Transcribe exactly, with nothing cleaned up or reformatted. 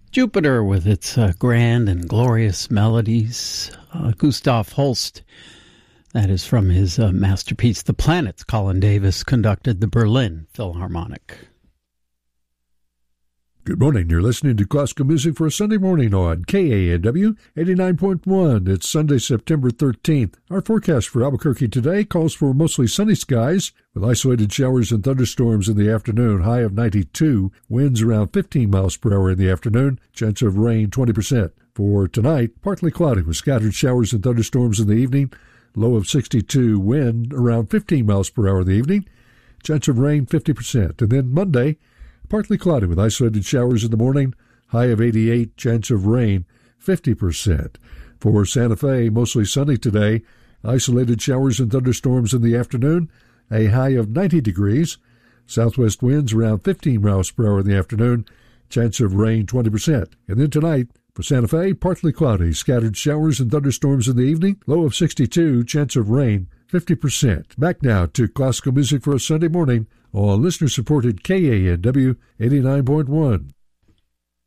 Jupiter with its uh, grand and glorious melodies. Uh, Gustav Holst, that is from his uh, masterpiece, The Planets. Colin Davis conducted the Berlin Philharmonic. Good morning. You're listening to classical music for a Sunday morning on K A N W eighty-nine point one. It's Sunday, September thirteenth. Our forecast for Albuquerque today calls for mostly sunny skies with isolated showers and thunderstorms in the afternoon, high of ninety-two, winds around fifteen miles per hour in the afternoon, chance of rain twenty percent. For tonight, partly cloudy with scattered showers and thunderstorms in the evening, low of sixty-two, wind around fifteen miles per hour in the evening, chance of rain fifty percent. And then Monday, partly cloudy with isolated showers in the morning, high of eighty-eight, chance of rain fifty percent. For Santa Fe, mostly sunny today, isolated showers and thunderstorms in the afternoon, a high of ninety degrees, southwest winds around fifteen miles per hour in the afternoon, chance of rain twenty percent. And then tonight, for Santa Fe, partly cloudy, scattered showers and thunderstorms in the evening, low of sixty-two, chance of rain fifty percent. Back now to classical music for a Sunday morning on listener-supported K A N W eighty-nine point one.